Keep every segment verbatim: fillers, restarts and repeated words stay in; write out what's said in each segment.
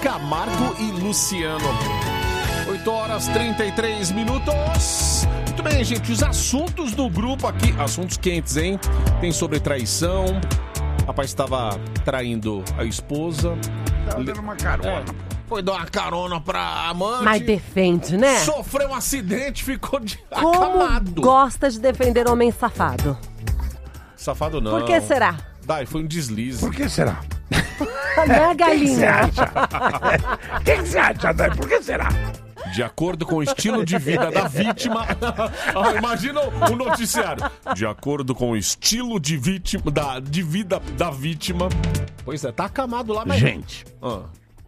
Camargo e Luciano. oito horas e trinta e três minutos. Muito bem, gente, os assuntos do grupo aqui, assuntos quentes, hein? Tem sobre traição. O rapaz estava traindo a esposa. Tava dando uma carona. É, foi dar uma carona pra amante. Mas defende, né? Sofreu um acidente, ficou de... Como acamado. gosta de defender homem safado? Safado não. Por que será? Dai, foi um deslize. Por que será? Né, galinha? O que você acha, Dai? Por que será? De acordo com o estilo de vida da vítima... ah, imagina o noticiário. De acordo com o estilo de, vítima, da, de vida da vítima... Pois é, tá acamado lá, mas... Gente, Ah,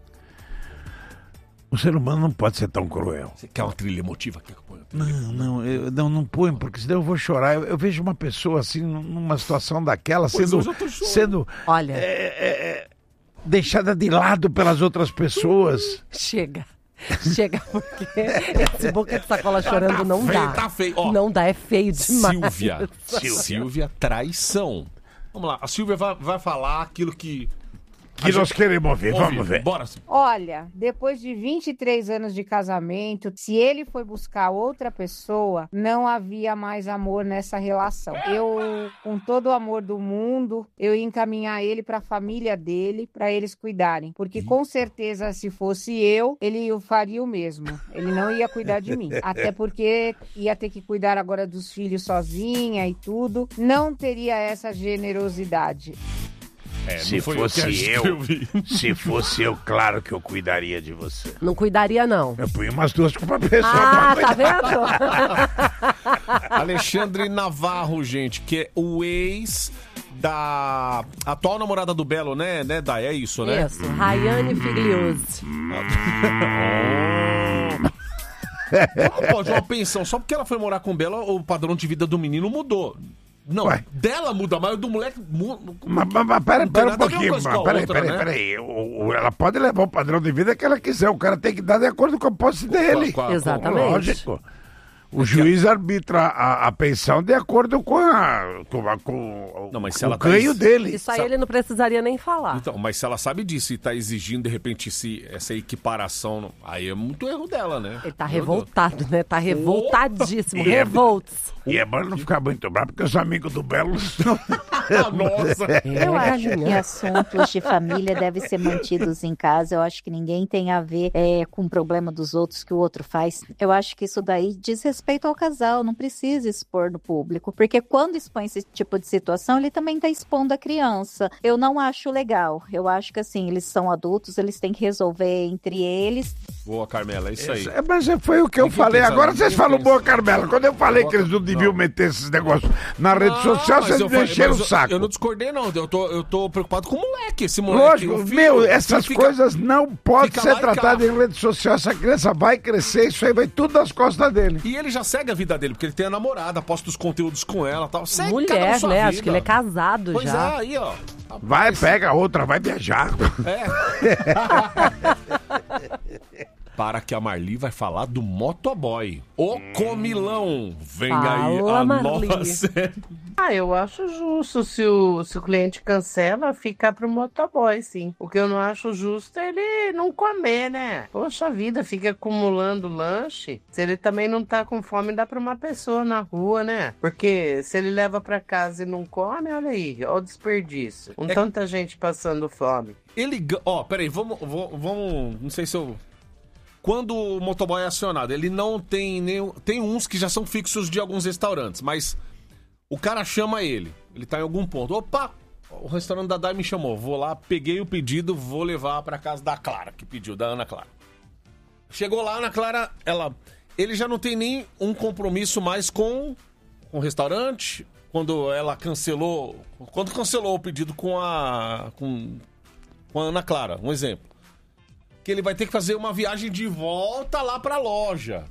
o ser humano não pode ser tão cruel. você quer uma trilha emotiva? Quer que eu ponha uma trilha? Não, não, eu, não, não põe, porque senão eu vou chorar. Eu, eu vejo uma pessoa assim, numa situação daquela, Pois sendo, hoje eu tô chorando. sendo Olha, é, é, é, deixada de lado pelas outras pessoas. chega. Chega, porque esse boca de sacola chorando Tá não feio, dá. tá feio. Ó, Não dá, é feio demais. Silvia. Silvia, traição. Vamos lá, a Silvia vai, vai falar aquilo que... Que nós queremos ver, Ouve, vamos ver. Bora. Olha, depois de vinte e três anos de casamento, se ele foi buscar outra pessoa, não havia mais amor nessa relação. Eu, com todo o amor do mundo, eu ia encaminhar ele para a família dele, para eles cuidarem. Porque com certeza, se fosse eu, ele faria o mesmo. Ele não ia cuidar de mim. Até porque ia ter que cuidar agora dos filhos sozinha e tudo. Não teria essa generosidade. É, Se não foi fosse o que a gente eu, ouviu. se fosse eu, claro que eu cuidaria de você. Não cuidaria, não. Eu punho umas duas com uma pessoa. Ah, pra tá vendo? Alexandre Navarro, gente, que é o ex da atual namorada do Belo, né, né, Dai? É isso, né? Isso, Rayane Figliuzzi. Não pode uma pensão. Só porque ela foi morar com o Belo, o padrão de vida do menino mudou. Não, Ué. dela muda, mas o do moleque muda. Mas, mas, mas pera, Não tem pera um nada a ver uma pouquinho, coisa com a peraí, outra, peraí, né? peraí. O- o- Ela pode levar o padrão de vida que ela quiser, o cara tem que dar de acordo com a posse dele. Com a- com a- Exatamente. Lógico. O juiz arbitra a, a pensão de acordo com, a, com, a, com Não, mas se o ela tá ganho ex- dele. Isso aí ele não precisaria nem falar. Então, mas se ela sabe disso e tá exigindo, de repente, esse, essa equiparação, não- aí é muito erro dela, né? Ele tá Meu revoltado, né? Tá revoltadíssimo. E é- Revolts. E é bom não ficar muito bravo, porque os amigos do Belo estão... Deus. Nossa! Eu É, acho que galinha. assuntos de família devem ser mantidos em casa. Eu acho que ninguém tem a ver é, com o problema dos outros que o outro faz. Eu acho que isso daí diz respeito ao casal. Não precisa expor no público. Porque quando expõe esse tipo de situação, ele também está expondo a criança. Eu não acho legal. Eu acho que assim, eles são adultos, eles têm que resolver entre eles. Boa, Carmela, é isso aí. É, mas foi o que eu Ninguém falei. pensa, Agora ninguém vocês falam pensa. boa, Carmela. Quando eu falei que eles não deviam não. meter esses negócios na rede social, mas vocês eu me falei- encheram mas o eu- saco. Eu não discordei, não. Eu tô, eu tô preocupado com o moleque. Esse moleque. Lógico, o filho, meu, que essas fica- coisas não podem fica ser lá e tratadas cá. em rede social. Essa criança vai crescer, isso aí vai tudo nas costas dele. E ele já segue a vida dele, porque ele tem a namorada, posta os conteúdos com ela e tal. Segue cada um Mulher, sua né? vida. Acho que ele é casado Pois já. é, aí, ó. Vai, pega outra, vai viajar. É. Para que a Marli vai falar do motoboy. O comilão. Vem aí Fala, a Marli. nova série. Ah, eu acho justo se o, se o cliente cancela, ficar pro motoboy, sim. O que eu não acho justo é ele não comer, né? Poxa vida, fica acumulando lanche. Se ele também não tá com fome, dá pra uma pessoa na rua, né? Porque se ele leva pra casa e não come, olha aí, olha o desperdício. Com É- tanta gente passando fome. Ele... ga- Ó, peraí, vamos, vamos, vamos... Não sei se eu... Quando o motoboy é acionado, ele não tem nenhum... Tem uns que já são fixos de alguns restaurantes, mas o cara chama ele. Ele tá em algum ponto. Opa! O restaurante da Dai me chamou. Vou lá, peguei o pedido, vou levar pra casa da Clara, que pediu, da Ana Clara. Chegou lá, a Ana Clara, ela... Ele já não tem nem um compromisso mais com, com o restaurante. Quando ela cancelou... Quando cancelou o pedido com a... Com, com a Ana Clara, um exemplo. Que ele vai ter que fazer uma viagem de volta lá pra loja.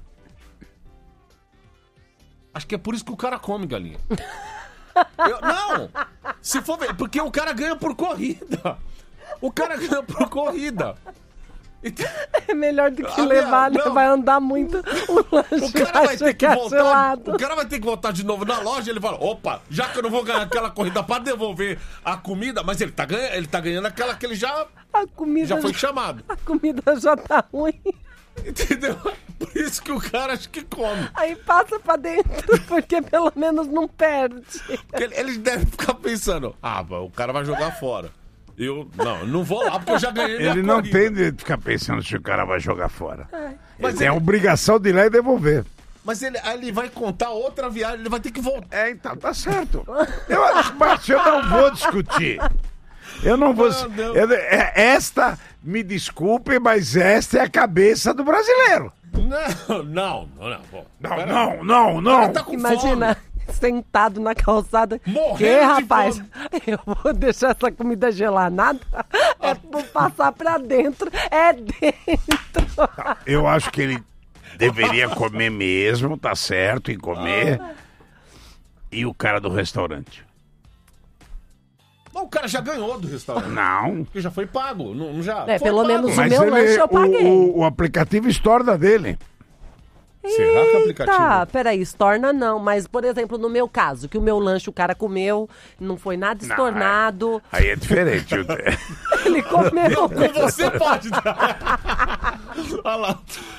Acho que é por isso que o cara come, galinha. Eu- não! Se for ver, porque o cara ganha por corrida. O cara ganha por corrida. É melhor do que Ah, levar, não. né? Vai andar muito, o lanche O cara vai ter que chegar voltar. gelado. O cara vai ter que voltar de novo na loja. Ele fala: opa, já que eu não vou ganhar aquela corrida pra devolver a comida, mas ele tá ganhando, ele tá ganhando aquela que ele já, A comida já foi chamado. A comida já tá ruim. Entendeu? Por isso que o cara acha que come. Aí passa pra dentro, porque pelo menos não perde. Porque ele, ele deve ficar pensando: ah, o cara vai jogar fora. Eu não, eu não vou lá porque eu já ganhei minha Ele não corrida. tem de ficar pensando se o cara vai jogar fora. Mas Ele tem a ele- obrigação de ir lá e devolver. Mas ele, aí ele vai contar outra viagem, ele vai ter que voltar. É, então, tá certo. Eu acho, Márcio, eu não vou discutir. Eu não vou... Não, não. eu- é- esta, me desculpe, mas esta é a cabeça do brasileiro. Não, não, não, não. Pô, Não, pera- não, não, O não. cara tá com Imagina, fome. sentado na calçada. Morrendo Que, de rapaz? fome. Eu vou deixar essa comida gelar nada? É por passar pra dentro. É dentro. Eu acho que ele deveria comer mesmo, tá certo em comer. E o cara do restaurante? Não, o cara já ganhou do restaurante. Não. Porque já foi pago. Não, não já É, foi pelo pago. menos o Mas meu ele, lanche eu o- paguei. O, o aplicativo estorna dele. Será que é aplicativo? Tá, peraí, estorna não. Mas, por exemplo, no meu caso, que o meu lanche o cara comeu, não foi nada Não, estornado. Aí é diferente. Ele comeu. Com você pode dar. Olha lá.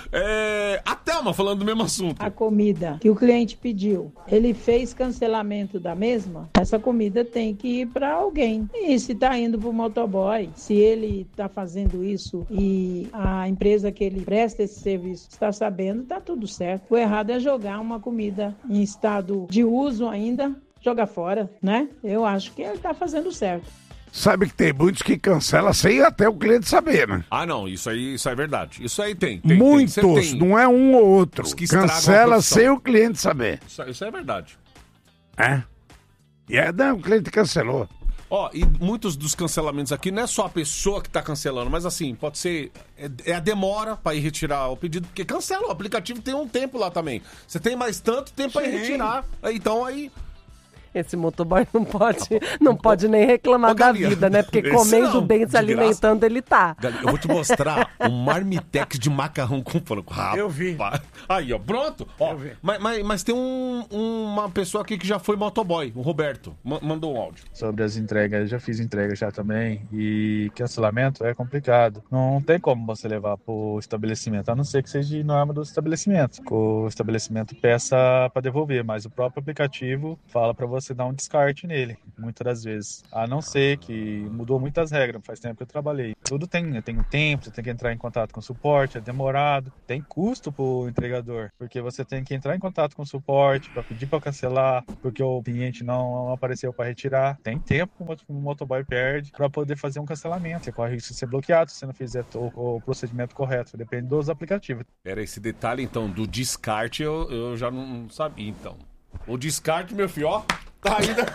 É, a Thelma falando do mesmo assunto. A comida que o cliente pediu, ele fez cancelamento da mesma, essa comida tem que ir para alguém. E se está indo para o motoboy, se ele está fazendo isso e a empresa que ele presta esse serviço está sabendo, está tudo certo. O errado é jogar uma comida em estado de uso ainda, jogar fora, né? Eu acho que ele está fazendo certo. Sabe que tem muitos que cancelam sem até o cliente saber, né? Ah, não, isso aí, isso é verdade. Isso aí tem. tem Muitos, tem, você tem. não é um ou outro. Os que estragam a Cancela produção. sem o cliente saber. Isso, isso é verdade. É? E é, não, o cliente cancelou. Ó, e muitos dos cancelamentos aqui não é só a pessoa que tá cancelando, mas assim, pode ser. É, é a demora pra ir retirar o pedido, porque cancela, o aplicativo tem um tempo lá também. Você tem mais tanto tempo pra ir Sim. retirar. Então aí. Esse motoboy não pode, não pode nem reclamar Ô, da Galinha, vida, né? Porque esse comendo não, bem, se de alimentando, ele tá. Gali, eu vou te mostrar um marmitex de macarrão com frango. Rapaz. Eu vi. Aí, ó, pronto. Ó, Eu vi. Mas, mas, mas tem um- uma pessoa aqui que já foi motoboy, o Roberto. Ma- mandou um áudio. Sobre as entregas, eu já fiz entrega já também e cancelamento é complicado. Não tem como você levar pro estabelecimento, a não ser que seja de norma do estabelecimento. O estabelecimento peça para devolver, mas o próprio aplicativo fala para você dar um descarte nele, muitas das vezes. A não ser que mudou muitas regras, faz tempo que eu trabalhei. Tudo tem, né? Tem um tempo, você tem que entrar em contato com o suporte, é demorado, tem custo pro entregador, porque você tem que entrar em contato com o suporte para pedir para cancelar, porque o cliente não apareceu para retirar. Tem tempo que o motoboy perde para poder fazer um cancelamento. Você corre risco de ser bloqueado se você não fizer o, o procedimento correto. Depende dos aplicativos. Era esse detalhe, então, do descarte, eu, eu já não sabia, então. O descarte, meu filho, ó, tá ainda...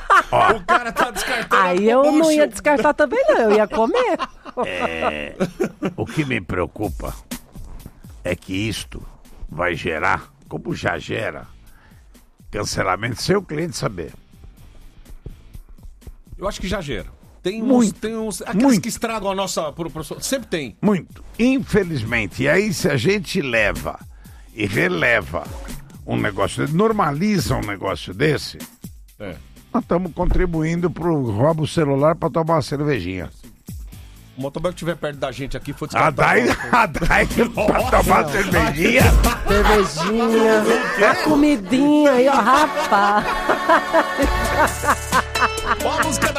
o cara tá descartando. Aí o eu não bucho. ia descartar também, não. Eu ia comer. É, o que me preocupa é que isto vai gerar, como já gera, cancelamento sem o cliente saber. Eu acho que já gera. Tem uns... Muito, Tem uns aqueles muito. que estragam a nossa... pro- pro- Sempre tem. Muito. Infelizmente. E aí, se a gente leva e releva um negócio, desse, normaliza um negócio desse, É. nós estamos contribuindo pro roubo o celular para tomar uma cervejinha. O motoboy que estiver perto da gente aqui foi A descartar. Dai, a Dai pra tomar cervejinha. Cervejinha, a comidinha aí, ó, rapaz. Ó a música da